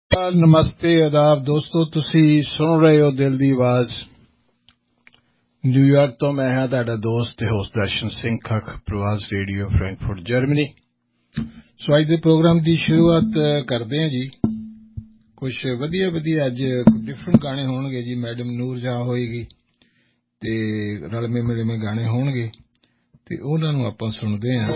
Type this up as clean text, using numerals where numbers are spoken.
ਨਮਸਤੇ ਆਦਾਬ ਦੋਸਤੋ ਤੁਸੀਂ ਸੁਣ ਰਹੇ ਹੋ ਦਿਲ ਦੀ ਆਵਾਜ਼ ਨਿਊਯਾਰਕ ਤੋਂ ਮੈਂ ਹਾਂ ਤੁਹਾਡਾ ਦੋਸਤ ਤੇ ਹੋਸਟ ਦਰਸ਼ਨ ਸਿੰਘ ਖੱਖ ਪ੍ਰਵਾਸ ਰੇਡੀਓ ਫਰੈਂਕਫਰਟ ਜਰਮਨੀ ਸੋ ਅੱਜ ਦੇ ਪ੍ਰੋਗਰਾਮ ਦੀ ਸ਼ੁਰੂਆਤ ਕਰਦੇ ਹਾਂ ਜੀ ਕੁਝ ਵਧੀਆ ਅੱਜ ਡਿਫਰੈਂਟ ਗਾਣੇ ਹੋਣਗੇ ਜੀ ਮੈਡਮ ਨੂਰ ਜਹਾਂ ਹੋਏਗੀ ਤੇ ਰਲਵੇਂ ਮਿਲਵੇਂ ਗਾਣੇ ਹੋਣਗੇ ਤੇ ਉਹਨਾਂ ਨੂੰ ਆਪਾਂ ਸੁਣਦੇ ਹਾਂ